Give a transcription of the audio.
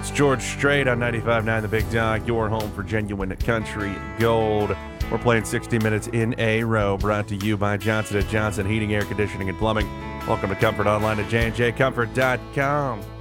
It's George Strait on 95.9 The Big Dog, your home for genuine country gold. We're playing 60 Minutes in a Row, brought to you by Johnson & Johnson Heating, Air Conditioning, and Plumbing. Welcome to Comfort Online at jnjcomfort.com.